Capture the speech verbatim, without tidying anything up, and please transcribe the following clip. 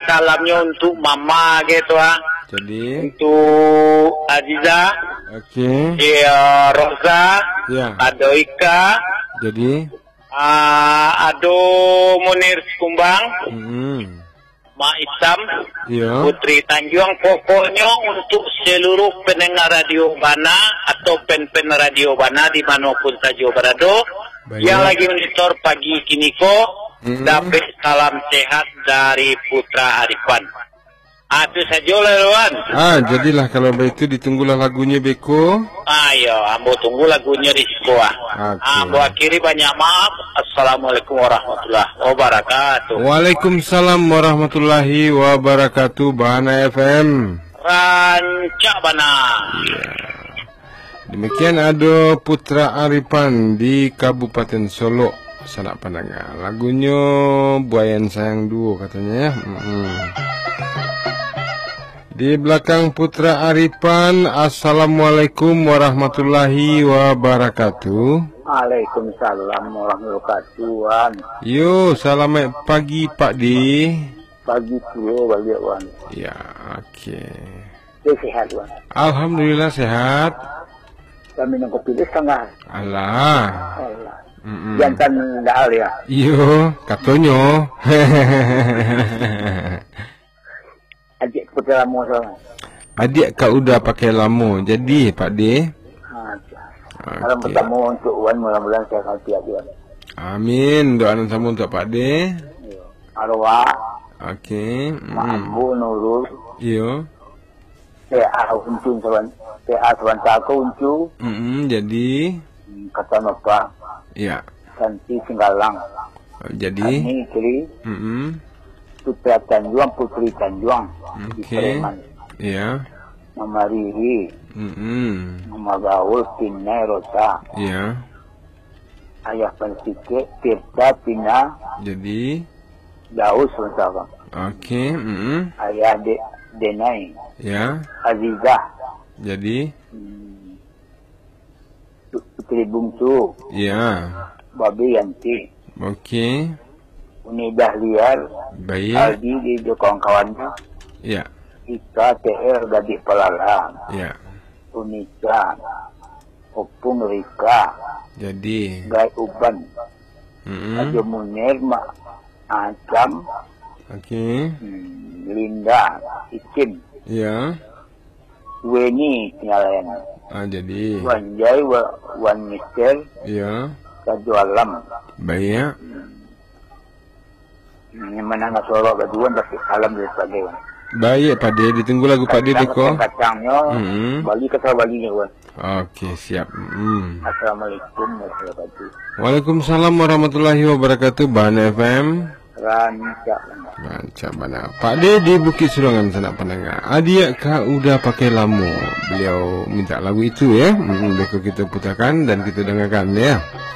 salamnya untuk Mama gitu ah. Jadi Untuk Aziza, oke. ya Rosa, Ya. Ado Ika, Jadi uh, Ado Munir Kumbang, hmm. Ma Isam, Iya. Putri Tanjung. Pokoknya untuk seluruh pendengar Radio Bana atau pen-pen Radio Bana dimanapun saja berada, Baik. yang lagi monitor pagi kiniko, Hmm. dapat salam sehat dari Putra Arifan. Itu saja lah Wan. Ah, jadilah kalau begitu ditunggulah lagunya Beko. Ayo, ambo tunggu lagunya di sekolah. Oke. Ambo akhiri banyak maaf. Assalamualaikum warahmatullahi wabarakatuh. Waalaikumsalam warahmatullahi wabarakatuh. Bahana F M. Rancak Bana. Demikian ada Putra Arifan di Kabupaten Solo. Sanak pandangan. Lagunya Buayan Sayang Duo katanya ya. Hmm. Di belakang Putra Arifan, Assalamualaikum warahmatullahi wabarakatuh. Waalaikumsalam warahmatullahi wabarakatuh. Yo, selamat pagi Pak Di. Pagi dulu balik Wan. Ya, oke. Dia sehat Wan. Alhamdulillah sehat. Kami minum kopi dia setengah. Allah. Allah. Mm-mm. Jantan dahal ya. Yo, katanya. Adik Putra Lamu sama. Adik kau udah pakai lamu, jadi Pak D. Kalau Okay. bertemu untuk Wan, mudah-mudahan saya akan siap Wan. Amin. Doa dan sama untuk Pak D. Arwah, Oke. Ma'ambu, Nurul, Iyo. T A Uncun, T A Sawantaka Uncun, Mm-mm, jadi, kata Bapak, ya. Santi Singgalang, Jadi, Ani Kiri, mm-mm, Putra Tanjuang, Putri Tanjuang, di oke. Sleman, Iya. Mama Riri, Mm-mm, Mama Gaul, Pinai Rosa, iya. Ayah Pensike, Tirta, Pina, Jadi, Daus, Sawantaka, oke. Mm-mm, Ayah De Denai, ya. Azizah, Jadi, hmm, Putri Bungsu, iya. Babi Yanti, Oke. Unidah Liar, Baik. Aldi di kawan-kawannya, Ya. Ika T R Gadis Pelala, Ya. Unika, Opung Rika, Jadi, Gai Uban, mm-mm, Ajo Munir, Ma Acam, oke. hmm, Linda, Ikin, Ya. Weni Nyalayan, Ah, jadi, Wanjai, Wa- Wan Mister, ya. Kaju Alam, Baik. yang menang Solo Gaduan, tapi Alam dan sebagainya. Baik Pak D, ditunggu lagu Pak D Deko. Kacangnya, Mm-mm. Bali ke Balinya, Wan. Oke, siap. Mm. Assalamualaikum warahmatullahi wabarakatuh. Waalaikumsalam warahmatullahi wabarakatuh. Bahan F M. Rancak. Rancak mana? Pak D di Bukit Sulungan sana pendengar. Adik kak udah pakai lamu. Beliau minta lagu itu ya. Mm, besok kita putarkan dan kita dengarkan ya.